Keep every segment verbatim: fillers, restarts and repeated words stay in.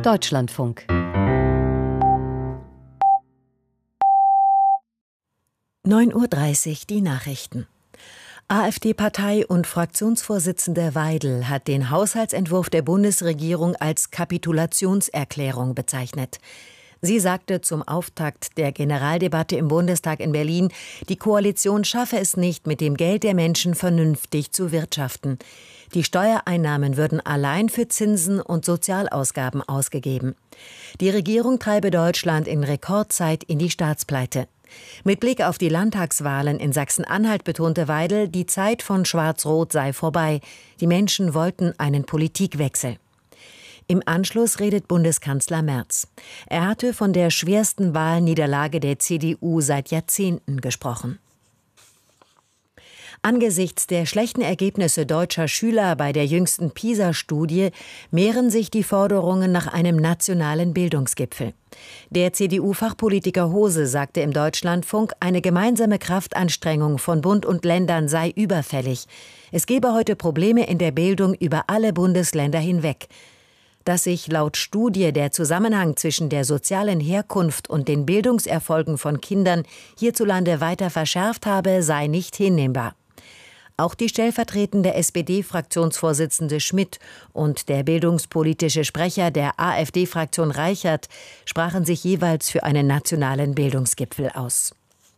Deutschlandfunk. neun Uhr dreißig, die Nachrichten. AfD-Partei- und Fraktionsvorsitzende Weidel hat den Haushaltsentwurf der Bundesregierung als Kapitulationserklärung bezeichnet. Sie sagte zum Auftakt der Generaldebatte im Bundestag in Berlin, die Koalition schaffe es nicht, mit dem Geld der Menschen vernünftig zu wirtschaften. Die Steuereinnahmen würden allein für Zinsen und Sozialausgaben ausgegeben. Die Regierung treibe Deutschland in Rekordzeit in die Staatspleite. Mit Blick auf die Landtagswahlen in Sachsen-Anhalt betonte Weidel, die Zeit von Schwarz-Rot sei vorbei. Die Menschen wollten einen Politikwechsel. Im Anschluss redet Bundeskanzler Merz. Er hatte von der schwersten Wahlniederlage der C D U seit Jahrzehnten gesprochen. Angesichts der schlechten Ergebnisse deutscher Schüler bei der jüngsten PISA-Studie mehren sich die Forderungen nach einem nationalen Bildungsgipfel. Der C D U-Fachpolitiker Hose sagte im Deutschlandfunk, eine gemeinsame Kraftanstrengung von Bund und Ländern sei überfällig. Es gebe heute Probleme in der Bildung über alle Bundesländer hinweg. Dass sich laut Studie der Zusammenhang zwischen der sozialen Herkunft und den Bildungserfolgen von Kindern hierzulande weiter verschärft habe, sei nicht hinnehmbar. Auch die stellvertretende S P D-Fraktionsvorsitzende Schmidt und der bildungspolitische Sprecher der AfD-Fraktion Reichert sprachen sich jeweils für einen nationalen Bildungsgipfel aus.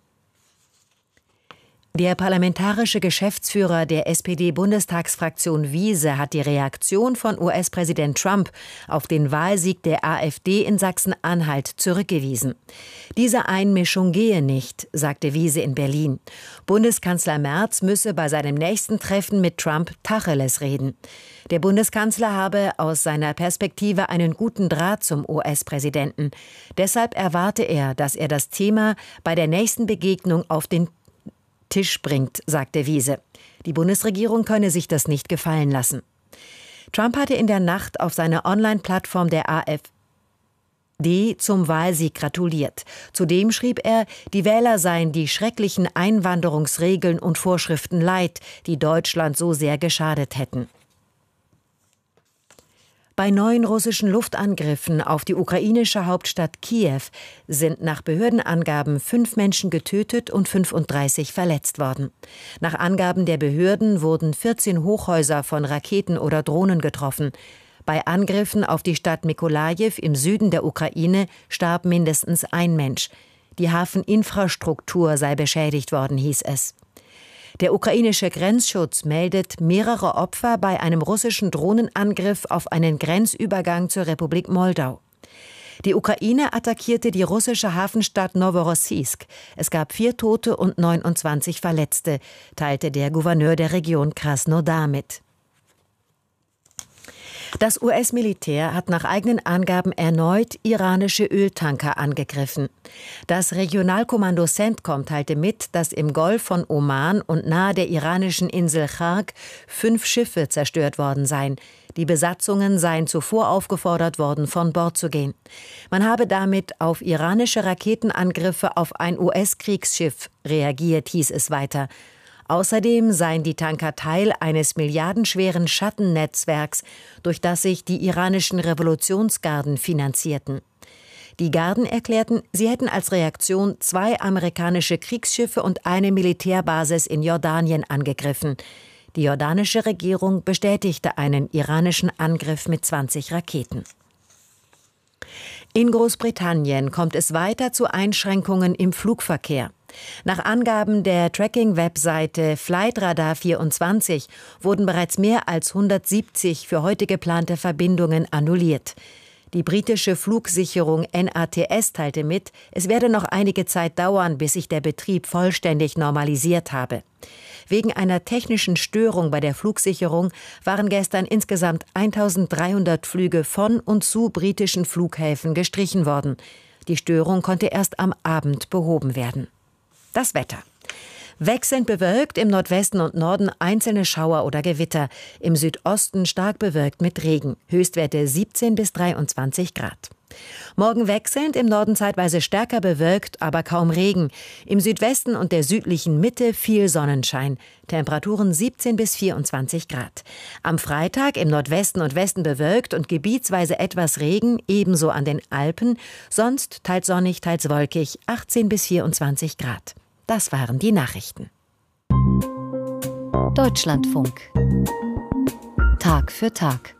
Der parlamentarische Geschäftsführer der S P D-Bundestagsfraktion Wiese hat die Reaktion von U S-Präsident Trump auf den Wahlsieg der AfD in Sachsen-Anhalt zurückgewiesen. Diese Einmischung gehe nicht, sagte Wiese in Berlin. Bundeskanzler Merz müsse bei seinem nächsten Treffen mit Trump Tacheles reden. Der Bundeskanzler habe aus seiner Perspektive einen guten Draht zum U S-Präsidenten. Deshalb erwarte er, dass er das Thema bei der nächsten Begegnung auf den Tisch bringt, sagte Wiese. Die Bundesregierung könne sich das nicht gefallen lassen. Trump hatte in der Nacht auf seiner Online-Plattform der AfD zum Wahlsieg gratuliert. Zudem schrieb er, die Wähler seien die schrecklichen Einwanderungsregeln und Vorschriften leid, die Deutschland so sehr geschadet hätten. Bei neuen russischen Luftangriffen auf die ukrainische Hauptstadt Kiew sind nach Behördenangaben fünf Menschen getötet und fünfunddreißig verletzt worden. Nach Angaben der Behörden wurden vierzehn Hochhäuser von Raketen oder Drohnen getroffen. Bei Angriffen auf die Stadt Mykolajiw im Süden der Ukraine starb mindestens ein Mensch. Die Hafeninfrastruktur sei beschädigt worden, hieß es. Der ukrainische Grenzschutz meldet mehrere Opfer bei einem russischen Drohnenangriff auf einen Grenzübergang zur Republik Moldau. Die Ukraine attackierte die russische Hafenstadt Noworossiysk. Es gab vier Tote und neunundzwanzig Verletzte, teilte der Gouverneur der Region Krasnodar mit. Das U S-Militär hat nach eigenen Angaben erneut iranische Öltanker angegriffen. Das Regionalkommando CENTCOM teilte mit, dass im Golf von Oman und nahe der iranischen Insel Chark fünf Schiffe zerstört worden seien. Die Besatzungen seien zuvor aufgefordert worden, von Bord zu gehen. Man habe damit auf iranische Raketenangriffe auf ein U S-Kriegsschiff reagiert, hieß es weiter. Außerdem seien die Tanker Teil eines milliardenschweren Schattennetzwerks, durch das sich die iranischen Revolutionsgarden finanzierten. Die Garden erklärten, sie hätten als Reaktion zwei amerikanische Kriegsschiffe und eine Militärbasis in Jordanien angegriffen. Die jordanische Regierung bestätigte einen iranischen Angriff mit zwanzig Raketen. In Großbritannien kommt es weiter zu Einschränkungen im Flugverkehr. Nach Angaben der Tracking-Webseite Flightradar vierundzwanzig wurden bereits mehr als hundertsiebzig für heute geplante Verbindungen annulliert. Die britische Flugsicherung N A T S teilte mit, es werde noch einige Zeit dauern, bis sich der Betrieb vollständig normalisiert habe. Wegen einer technischen Störung bei der Flugsicherung waren gestern insgesamt eintausenddreihundert Flüge von und zu britischen Flughäfen gestrichen worden. Die Störung konnte erst am Abend behoben werden. Das Wetter. Wechselnd bewölkt, im Nordwesten und Norden einzelne Schauer oder Gewitter, im Südosten stark bewölkt mit Regen, Höchstwerte siebzehn bis dreiundzwanzig Grad. Morgen wechselnd, im Norden zeitweise stärker bewölkt, aber kaum Regen. Im Südwesten und der südlichen Mitte viel Sonnenschein. Temperaturen siebzehn bis vierundzwanzig Grad. Am Freitag im Nordwesten und Westen bewölkt und gebietsweise etwas Regen, ebenso an den Alpen. Sonst teils sonnig, teils wolkig, achtzehn bis vierundzwanzig Grad. Das waren die Nachrichten. Deutschlandfunk. Tag für Tag.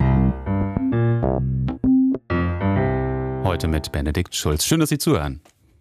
Heute mit Benedikt Schulz. Schön, dass Sie zuhören.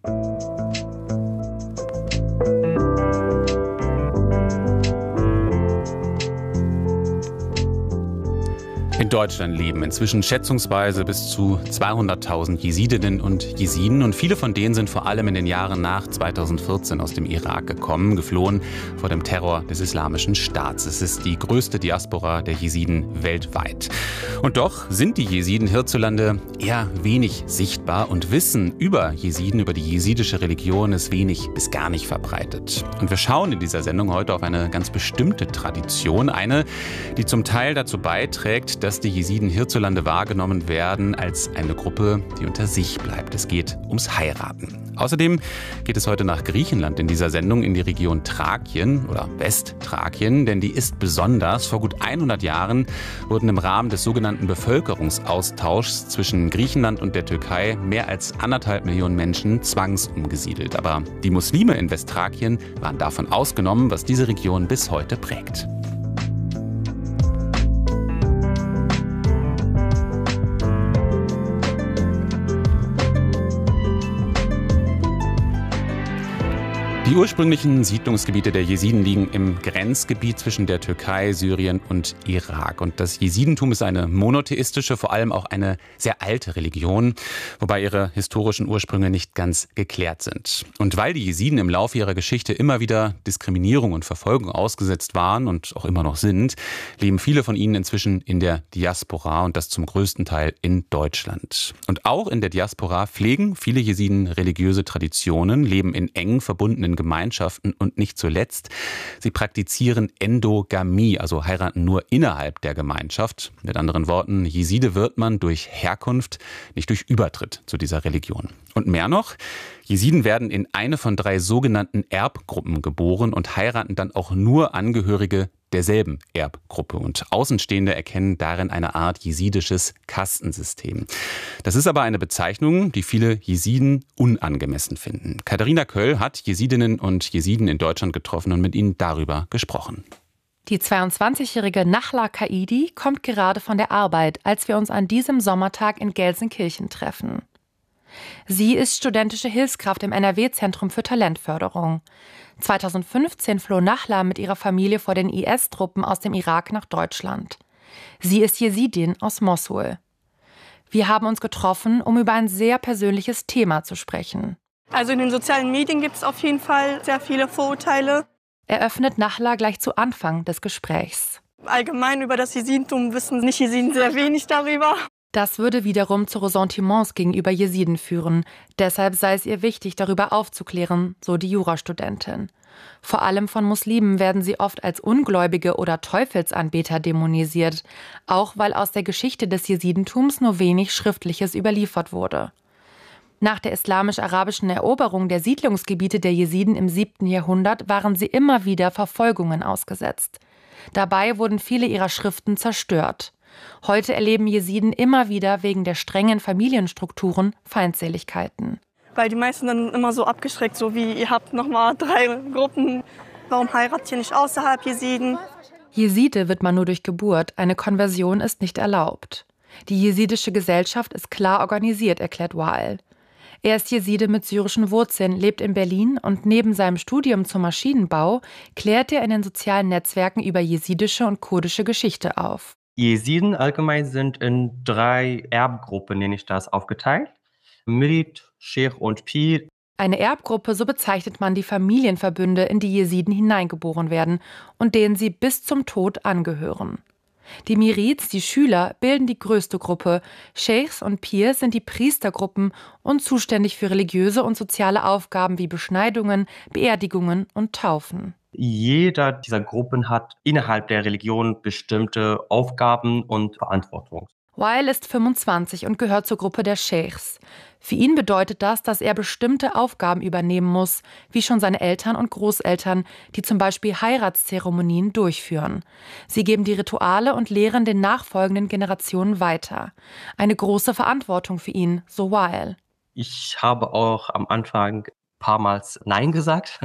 In Deutschland leben inzwischen schätzungsweise bis zu zweihunderttausend Jesidinnen und Jesiden und viele von denen sind vor allem in den Jahren nach zweitausendvierzehn aus dem Irak gekommen, geflohen vor dem Terror des Islamischen Staats. Es ist die größte Diaspora der Jesiden weltweit. Und doch sind die Jesiden hierzulande eher wenig sichtbar und Wissen über Jesiden, über die jesidische Religion ist wenig bis gar nicht verbreitet. Und wir schauen in dieser Sendung heute auf eine ganz bestimmte Tradition, eine, die zum Teil dazu beiträgt, dass die Jesiden hierzulande wahrgenommen werden als eine Gruppe, die unter sich bleibt. Es geht ums Heiraten. Außerdem geht es heute nach Griechenland in dieser Sendung in die Region Thrakien oder Westthrakien, denn die ist besonders. Vor gut hundert Jahren wurden im Rahmen des sogenannten Bevölkerungsaustauschs zwischen Griechenland und der Türkei mehr als anderthalb Millionen Menschen zwangsumgesiedelt. Aber die Muslime in Westthrakien waren davon ausgenommen, was diese Region bis heute prägt. Die ursprünglichen Siedlungsgebiete der Jesiden liegen im Grenzgebiet zwischen der Türkei, Syrien und Irak. Und das Jesidentum ist eine monotheistische, vor allem auch eine sehr alte Religion, wobei ihre historischen Ursprünge nicht ganz geklärt sind. Und weil die Jesiden im Laufe ihrer Geschichte immer wieder Diskriminierung und Verfolgung ausgesetzt waren und auch immer noch sind, leben viele von ihnen inzwischen in der Diaspora und das zum größten Teil in Deutschland. Und auch in der Diaspora pflegen viele Jesiden religiöse Traditionen, leben in eng verbundenen Gemeinschaften und nicht zuletzt, sie praktizieren Endogamie, also heiraten nur innerhalb der Gemeinschaft. Mit anderen Worten, Jeside wird man durch Herkunft, nicht durch Übertritt zu dieser Religion. Und mehr noch, Jesiden werden in eine von drei sogenannten Erbgruppen geboren und heiraten dann auch nur Angehörige derselben Erbgruppe. Und Außenstehende erkennen darin eine Art jesidisches Kastensystem. Das ist aber eine Bezeichnung, die viele Jesiden unangemessen finden. Katharina Köll hat Jesidinnen und Jesiden in Deutschland getroffen und mit ihnen darüber gesprochen. Die zweiundzwanzigjährige Nachla Kaidi kommt gerade von der Arbeit, als wir uns an diesem Sommertag in Gelsenkirchen treffen. Sie ist studentische Hilfskraft im N R W-Zentrum für Talentförderung. zweitausendfünfzehn floh Nachla mit ihrer Familie vor den I S-Truppen aus dem Irak nach Deutschland. Sie ist Jesidin aus Mossul. Wir haben uns getroffen, um über ein sehr persönliches Thema zu sprechen. Also in den sozialen Medien gibt es auf jeden Fall sehr viele Vorurteile. Eröffnet Nachla gleich zu Anfang des Gesprächs. Allgemein über das Jesidentum wissen nicht Jesiden sehr wenig darüber. Das würde wiederum zu Ressentiments gegenüber Jesiden führen. Deshalb sei es ihr wichtig, darüber aufzuklären, so die Jurastudentin. Vor allem von Muslimen werden sie oft als Ungläubige oder Teufelsanbeter dämonisiert, auch weil aus der Geschichte des Jesidentums nur wenig Schriftliches überliefert wurde. Nach der islamisch-arabischen Eroberung der Siedlungsgebiete der Jesiden im siebten Jahrhundert waren sie immer wieder Verfolgungen ausgesetzt. Dabei wurden viele ihrer Schriften zerstört. Heute erleben Jesiden immer wieder wegen der strengen Familienstrukturen Feindseligkeiten. Weil die meisten dann immer so abgeschreckt, so wie ihr habt noch mal drei Gruppen. Warum heiratet ihr nicht außerhalb Jesiden? Jeside wird man nur durch Geburt, eine Konversion ist nicht erlaubt. Die jesidische Gesellschaft ist klar organisiert, erklärt Wael. Er ist Jeside mit syrischen Wurzeln, lebt in Berlin und neben seinem Studium zum Maschinenbau klärt er in den sozialen Netzwerken über jesidische und kurdische Geschichte auf. Jesiden allgemein sind in drei Erbgruppen, nenne ich das, aufgeteilt. Murid, Sheikh und Pir. Eine Erbgruppe, so bezeichnet man die Familienverbünde, in die Jesiden hineingeboren werden und denen sie bis zum Tod angehören. Die Mirids, die Schüler, bilden die größte Gruppe. Sheikhs und Pirs sind die Priestergruppen und zuständig für religiöse und soziale Aufgaben wie Beschneidungen, Beerdigungen und Taufen. Jeder dieser Gruppen hat innerhalb der Religion bestimmte Aufgaben und Verantwortung. Wael ist fünfundzwanzig und gehört zur Gruppe der Scheichs. Für ihn bedeutet das, dass er bestimmte Aufgaben übernehmen muss, wie schon seine Eltern und Großeltern, die zum Beispiel Heiratszeremonien durchführen. Sie geben die Rituale und lehren den nachfolgenden Generationen weiter. Eine große Verantwortung für ihn, so Wael. Ich habe auch am Anfang ein paar Mal Nein gesagt.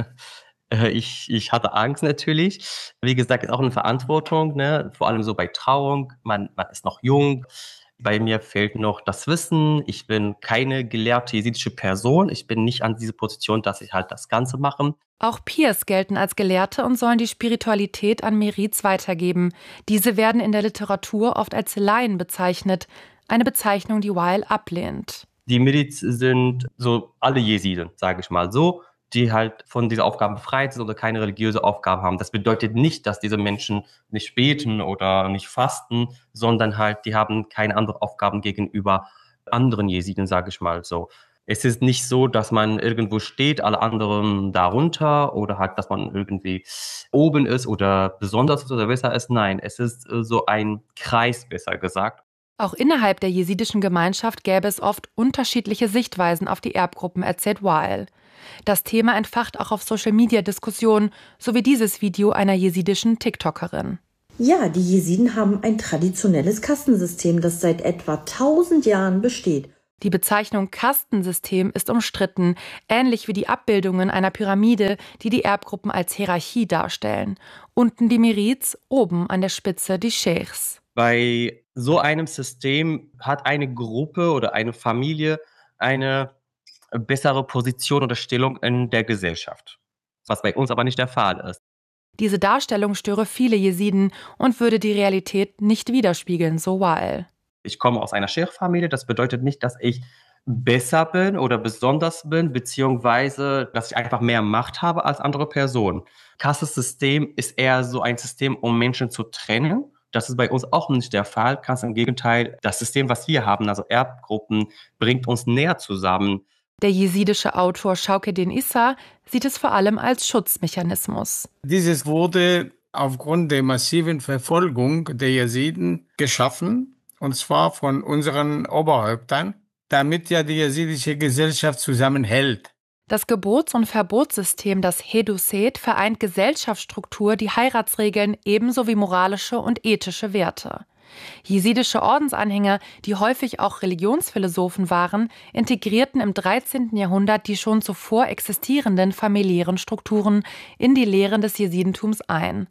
Ich, ich hatte Angst natürlich. Wie gesagt, ist auch eine Verantwortung, ne? Vor allem so bei Trauung. Man, man ist noch jung. Bei mir fehlt noch das Wissen. Ich bin keine gelehrte jesidische Person. Ich bin nicht an diese Position, dass ich halt das Ganze mache. Auch Peers gelten als Gelehrte und sollen die Spiritualität an Merids weitergeben. Diese werden in der Literatur oft als Laien bezeichnet. Eine Bezeichnung, die Wael ablehnt. Die Merids sind so alle Jesiden, sage ich mal so, die halt von dieser Aufgabe befreit sind oder keine religiöse Aufgabe haben. Das bedeutet nicht, dass diese Menschen nicht beten oder nicht fasten, sondern halt, die haben keine anderen Aufgaben gegenüber anderen Jesiden, sage ich mal so. Es ist nicht so, dass man irgendwo steht, alle anderen darunter oder halt, dass man irgendwie oben ist oder besonders ist oder besser ist. Nein, es ist so ein Kreis, besser gesagt. Auch innerhalb der jesidischen Gemeinschaft gäbe es oft unterschiedliche Sichtweisen auf die Erbgruppen, erzählt Wael. Das Thema entfacht auch auf Social-Media-Diskussionen, so wie dieses Video einer jesidischen TikTokerin. Ja, die Jesiden haben ein traditionelles Kastensystem, das seit etwa tausend Jahren besteht. Die Bezeichnung Kastensystem ist umstritten, ähnlich wie die Abbildungen einer Pyramide, die die Erbgruppen als Hierarchie darstellen. Unten die Merids, oben an der Spitze die Scheichs. Bei so einem System hat eine Gruppe oder eine Familie eine bessere Position oder Stellung in der Gesellschaft, was bei uns aber nicht der Fall ist. Diese Darstellung störe viele Jesiden und würde die Realität nicht widerspiegeln, so Wael. Ich komme aus einer Scheich-Familie, das bedeutet nicht, dass ich besser bin oder besonders bin, beziehungsweise, dass ich einfach mehr Macht habe als andere Personen. Kastensystem ist eher so ein System, um Menschen zu trennen. Das ist bei uns auch nicht der Fall. Ganz im Gegenteil, das System, was wir haben, also Erbgruppen, bringt uns näher zusammen. Der jesidische Autor Shaukeddin Issa sieht es vor allem als Schutzmechanismus. Dieses wurde aufgrund der massiven Verfolgung der Jesiden geschaffen, und zwar von unseren Oberhäuptern, damit ja die jesidische Gesellschaft zusammenhält. Das Gebots- und Verbotssystem, das Hedusset, vereint Gesellschaftsstruktur, die Heiratsregeln ebenso wie moralische und ethische Werte. Jesidische Ordensanhänger, die häufig auch Religionsphilosophen waren, integrierten im dreizehnten Jahrhundert die schon zuvor existierenden familiären Strukturen in die Lehren des Jesidentums ein.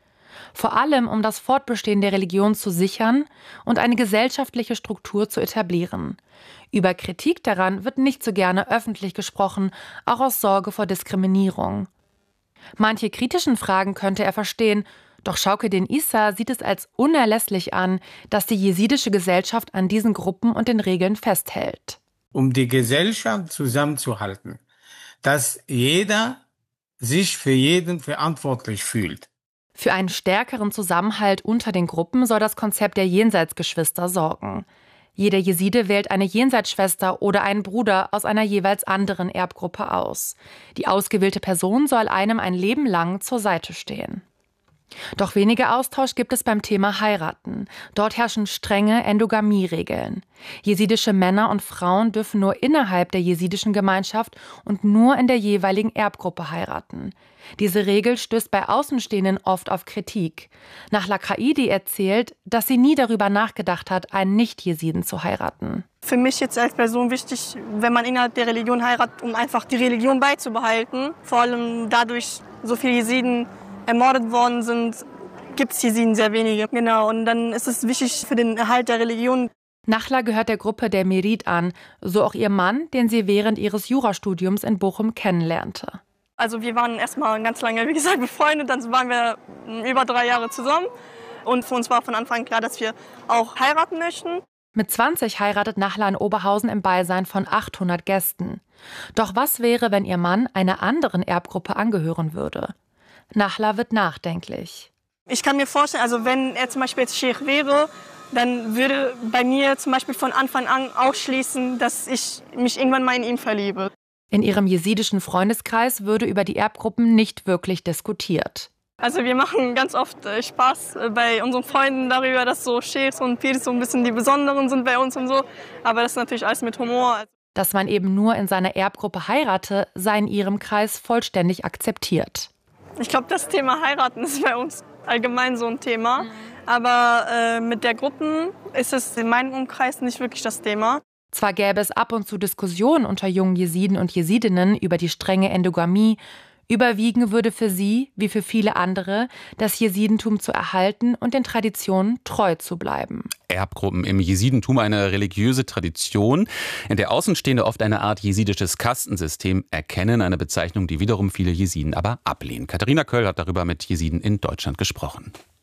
Vor allem, um das Fortbestehen der Religion zu sichern und eine gesellschaftliche Struktur zu etablieren. Über Kritik daran wird nicht so gerne öffentlich gesprochen, auch aus Sorge vor Diskriminierung. Manche kritischen Fragen könnte er verstehen, doch Shaukeddin Issa sieht es als unerlässlich an, dass die jesidische Gesellschaft an diesen Gruppen und den Regeln festhält. Um die Gesellschaft zusammenzuhalten, dass jeder sich für jeden verantwortlich fühlt. Für einen stärkeren Zusammenhalt unter den Gruppen soll das Konzept der Jenseitsgeschwister sorgen. Jeder Jeside wählt eine Jenseitsschwester oder einen Bruder aus einer jeweils anderen Erbgruppe aus. Die ausgewählte Person soll einem ein Leben lang zur Seite stehen. Doch weniger Austausch gibt es beim Thema Heiraten. Dort herrschen strenge Endogamie-Regeln. Jesidische Männer und Frauen dürfen nur innerhalb der jesidischen Gemeinschaft und nur in der jeweiligen Erbgruppe heiraten. Diese Regel stößt bei Außenstehenden oft auf Kritik. Nachla Kraidi erzählt, dass sie nie darüber nachgedacht hat, einen Nicht-Jesiden zu heiraten. Für mich jetzt als Person wichtig, wenn man innerhalb der Religion heiratet, um einfach die Religion beizubehalten. Vor allem dadurch, so viele Jesiden ermordet worden sind, gibt es Jesiden sehr wenige. Genau, und dann ist es wichtig für den Erhalt der Religion. Nachla gehört der Gruppe der Merid an, so auch ihr Mann, den sie während ihres Jurastudiums in Bochum kennenlernte. Also wir waren erstmal ganz lange, wie gesagt, befreundet, dann waren wir über drei Jahre zusammen. Und für uns war von Anfang an klar, dass wir auch heiraten möchten. Mit zwanzig heiratet Nachla in Oberhausen im Beisein von achthundert Gästen. Doch was wäre, wenn ihr Mann einer anderen Erbgruppe angehören würde? Nachla wird nachdenklich. Ich kann mir vorstellen, also wenn er zum Beispiel jetzt Scheich wäre, dann würde bei mir zum Beispiel von Anfang an ausschließen, dass ich mich irgendwann mal in ihn verliebe. In ihrem jesidischen Freundeskreis würde über die Erbgruppen nicht wirklich diskutiert. Also wir machen ganz oft Spaß bei unseren Freunden darüber, dass so Sheikhs und Pirs so ein bisschen die Besonderen sind bei uns und so. Aber das ist natürlich alles mit Humor. Dass man eben nur in seiner Erbgruppe heirate, sei in ihrem Kreis vollständig akzeptiert. Ich glaube, das Thema Heiraten ist bei uns allgemein so ein Thema. Aber äh, mit der Gruppen ist es in meinem Umkreis nicht wirklich das Thema. Zwar gäbe es ab und zu Diskussionen unter jungen Jesiden und Jesidinnen über die strenge Endogamie, überwiegen würde für sie, wie für viele andere, das Jesidentum zu erhalten und den Traditionen treu zu bleiben. Erbgruppen im Jesidentum, eine religiöse Tradition, in der Außenstehende oft eine Art jesidisches Kastensystem erkennen, eine Bezeichnung, die wiederum viele Jesiden aber ablehnen. Katharina Köll hat darüber mit Jesiden in Deutschland gesprochen.